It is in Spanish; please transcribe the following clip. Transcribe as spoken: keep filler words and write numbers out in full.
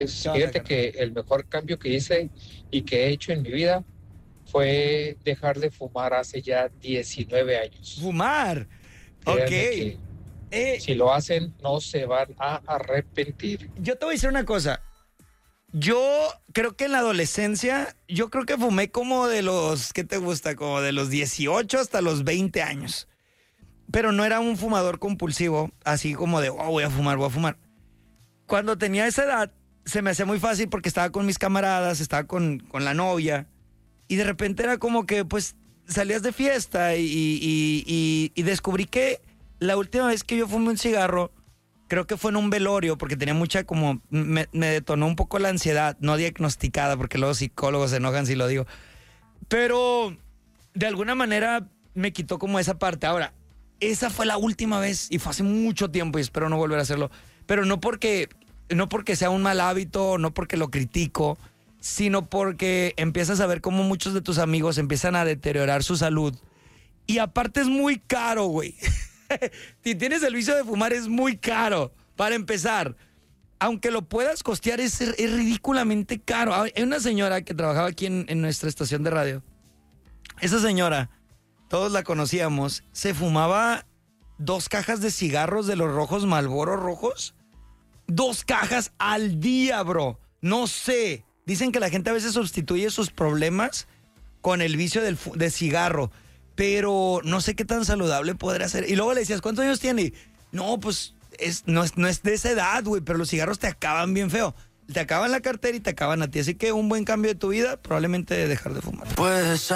Pues ¿Qué onda, fíjate carnal? que el mejor cambio que hice y que he hecho en mi vida fue dejar de fumar hace ya diecinueve años. Fumar. Ok. Créanme que Eh, si lo hacen no se van a arrepentir. yo te voy a decir una cosa. Yo creo que en la adolescencia, yo creo que fumé como de los, ¿qué te gusta? Como de los dieciocho hasta los veinte años. Pero no era un fumador compulsivo, así como de, oh, voy a fumar, voy a fumar. Cuando tenía esa edad, se me hacía muy fácil porque estaba con mis camaradas, estaba con, con la novia, y de repente era como que, pues, salías de fiesta y, y- y- y descubrí que la última vez que yo fumé un cigarro, creo que fue en un velorio, porque tenía mucha como, me, me detonó un poco la ansiedad, no diagnosticada, porque los psicólogos se enojan si lo digo, pero de alguna manera me quitó como esa parte. Ahora, esa fue la última vez y fue hace mucho tiempo y espero no volver a hacerlo, pero no porque, no porque sea un mal hábito, no porque lo critico, sino porque empiezas a ver cómo muchos de tus amigos empiezan a deteriorar su salud. Y aparte es muy caro, güey. Si tienes el vicio de fumar es muy caro, para empezar. Aunque lo puedas costear, es, es ridículamente caro. Hay una señora que trabajaba aquí en, en nuestra estación de radio. Esa señora, todos la conocíamos, se fumaba dos cajas de cigarros de los rojos Marlboro rojos. Dos cajas al día, bro. No sé. Dicen que la gente a veces sustituye sus problemas con el vicio del fu- de cigarro. Pero no sé qué tan saludable podría ser. Y luego le decías, ¿cuántos años tiene? No, pues es, no, es, no es de esa edad, güey, pero los cigarros te acaban bien feo. Te acaban la cartera y te acaban a ti. Así que un buen cambio de tu vida, probablemente dejar de fumar. Puedes